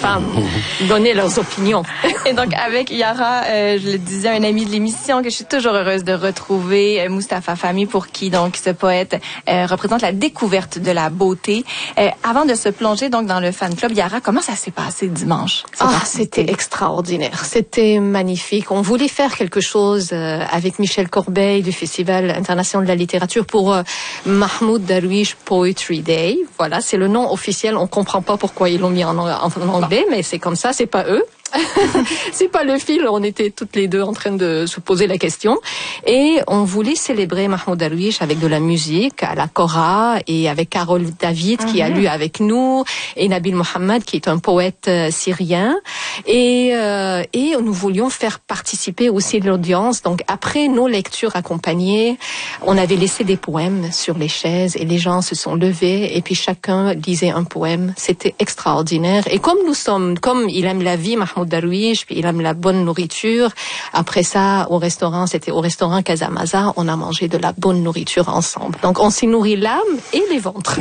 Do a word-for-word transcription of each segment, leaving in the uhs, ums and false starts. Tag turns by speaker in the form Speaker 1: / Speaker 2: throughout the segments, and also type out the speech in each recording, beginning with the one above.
Speaker 1: femmes donner leurs opinions.
Speaker 2: Et donc, avec Yara, euh, je le disais, un ami de l'émission que je suis toujours heureuse de retrouver, euh, Mustapha Fahmy, pour qui, donc, ce poète euh, représente la découverte de la beauté. Euh, avant de se plonger, donc, dans le fan club, Yara, comment ça s'est passé dimanche?
Speaker 1: Ah, c'était extraordinaire. C'était magnifique. On voulait faire quelque chose euh, avec Michel Corbeil du Festival international de la littérature pour euh, Mahmoud Darwish Poetry Day. Voilà, c'est le nom officiel. On comprend pas pourquoi ils l'ont mis en, en, en anglais, mais c'est comme ça, c'est pas eux. C'est pas le fil, on était toutes les deux en train de se poser la question et on voulait célébrer Mahmoud Darwish avec de la musique à la Kora et avec Carole David mm-hmm. qui a lu avec nous et Nabil Mohammed qui est un poète euh, syrien et euh, et nous voulions faire participer aussi l'audience. Donc après nos lectures accompagnées, on avait laissé des poèmes sur les chaises et les gens se sont levés et puis chacun lisait un poème. C'était extraordinaire et comme nous sommes, comme il aime la vie Mahmoud Darwish, puis il aime la bonne nourriture. Après ça, au restaurant, c'était au restaurant Casamaza, on a mangé de la bonne nourriture ensemble. Donc, on s'est nourri l'âme et les ventres.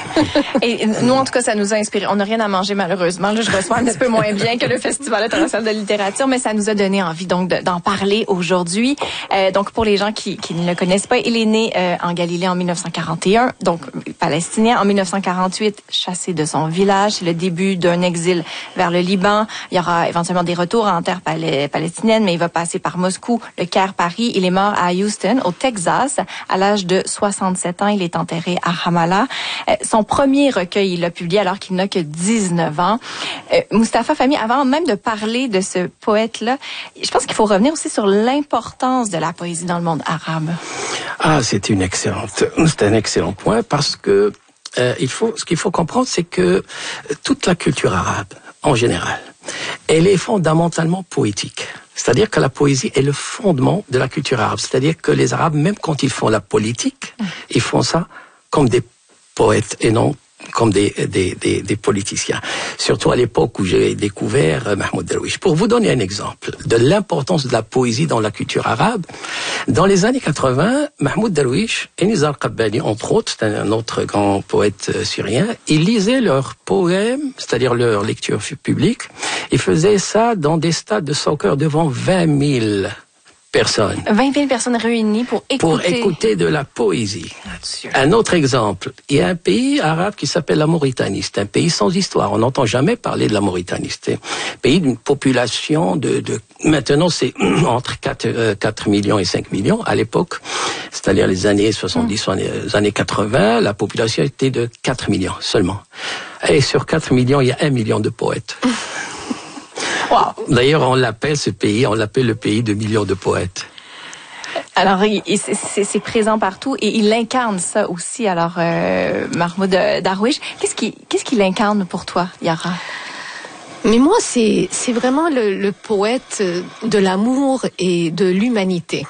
Speaker 2: Et nous, en tout cas, ça nous a inspiré. On n'a rien à manger, malheureusement. Là, je reçois un petit peu moins bien que le Festival international de littérature, mais ça nous a donné envie, donc, de, d'en parler aujourd'hui. Euh, donc, pour les gens qui, qui ne le connaissent pas, il est né euh, en Galilée en dix-neuf cent quarante et un, donc palestinien. En dix-neuf cent quarante-huit, chassé de son village. C'est le début d'un exil vers le Liban. Il y aura éventuellement des retours en terre pal- palestinienne, mais il va passer par Moscou, le Caire, Paris. Il est mort à Houston, au Texas, à l'âge de soixante-sept ans. Il est enterré à Ramallah. Euh, son premier recueil, il l'a publié alors qu'il n'a que dix-neuf ans. Euh, Mustapha Fahmy, avant même de parler de ce poète-là, je pense qu'il faut revenir aussi sur l'importance de la poésie dans le monde arabe.
Speaker 3: Ah, c'est une excellente, c'est un excellent point parce que euh, il faut, ce qu'il faut comprendre, c'est que toute la culture arabe, en général, elle est fondamentalement poétique. C'est-à-dire que la poésie est le fondement de la culture arabe. C'est-à-dire que les Arabes, même quand ils font la politique, ils font ça comme des poètes et non comme des, des, des, des politiciens. Surtout à l'époque où j'ai découvert Mahmoud Darwish. Pour vous donner un exemple de l'importance de la poésie dans la culture arabe, dans les années quatre-vingts, Mahmoud Darwish et Nizar Qabbani, entre autres, c'est un autre grand poète syrien, ils lisaient leurs poèmes, c'est-à-dire leur lecture publique, ils faisaient ça dans des stades de soccer devant vingt mille personnes.
Speaker 2: vingt mille personnes réunies pour écouter...
Speaker 3: Pour écouter de la poésie.
Speaker 2: Là-dessus.
Speaker 3: Un autre exemple, il y a un pays arabe qui s'appelle la Mauritanie. C'est un pays sans histoire. On n'entend jamais parler de la Mauritanie. C'est un pays d'une population de... de maintenant, c'est entre quatre millions et cinq millions. À l'époque, c'est-à-dire les années soixante-dix, mmh. les années quatre-vingts, la population était de quatre millions seulement. Et sur quatre millions, il y a un million de poètes. Wow. D'ailleurs, on l'appelle ce pays, on l'appelle le pays de millions de poètes.
Speaker 2: Alors, c'est, c'est présent partout et il incarne ça aussi. Alors, euh, Mahmoud Darwish, qu'est-ce qui, qu'est-ce qu'il incarne pour toi, Yara?
Speaker 1: Mais moi, c'est, c'est vraiment le, le poète de l'amour et de l'humanité.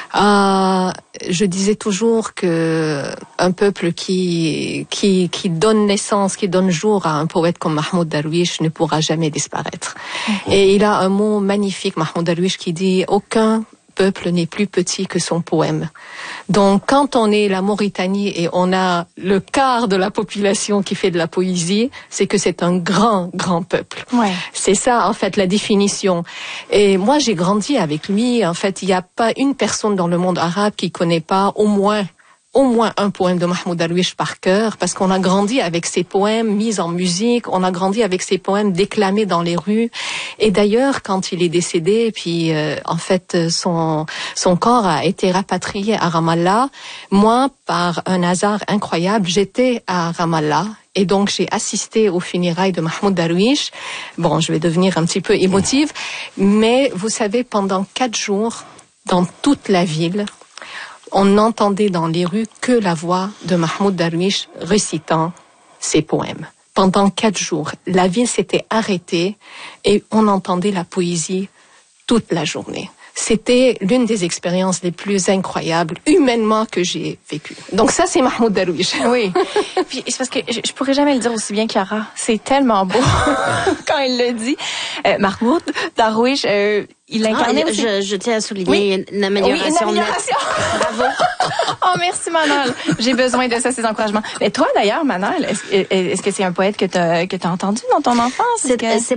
Speaker 1: Euh, je disais toujours que un peuple qui, qui, qui donne naissance, qui donne jour à un poète comme Mahmoud Darwish ne pourra jamais disparaître. Mm-hmm. Et il a un mot magnifique, Mahmoud Darwish, qui dit « Aucun peuple n'est plus petit que son poème ». Donc, quand on est la Mauritanie et on a le quart de la population qui fait de la poésie, c'est que c'est un grand, grand peuple.
Speaker 2: Ouais.
Speaker 1: C'est ça, en fait, la définition. Et moi, j'ai grandi avec lui. En fait, il n'y a pas une personne dans le monde arabe qui connaît pas au moins au moins un poème de Mahmoud Darwish par cœur, parce qu'on a grandi avec ses poèmes mis en musique, on a grandi avec ses poèmes déclamés dans les rues. Et d'ailleurs, quand il est décédé, puis euh, en fait son son corps a été rapatrié à Ramallah, moi, par un hasard incroyable, j'étais à Ramallah. Et donc, j'ai assisté aux funérailles de Mahmoud Darwish. Bon, je vais devenir un petit peu émotive, mais vous savez, pendant quatre jours, dans toute la ville, on n'entendait dans les rues que la voix de Mahmoud Darwish récitant ses poèmes. Pendant quatre jours, la ville s'était arrêtée et on entendait la poésie toute la journée. C'était l'une des expériences les plus incroyables humainement que j'ai vécues. Donc ça, c'est Mahmoud Darwish.
Speaker 2: Oui. Puis c'est parce que je, je pourrais jamais le dire aussi bien qu'Yara. C'est tellement beau quand il le dit. Euh, Mahmoud Darwish, euh, il incarnait
Speaker 4: ah,
Speaker 2: aussi...
Speaker 4: je, je tiens à souligner oui. une amélioration.
Speaker 2: Oui, une amélioration.
Speaker 4: Bravo.
Speaker 2: Oh, merci Manal. J'ai besoin de ça, ces encouragements. Mais toi, d'ailleurs, Manal, est-ce, est-ce que c'est un poète que tu as que t'as entendu dans ton enfance?
Speaker 4: C'est, c'est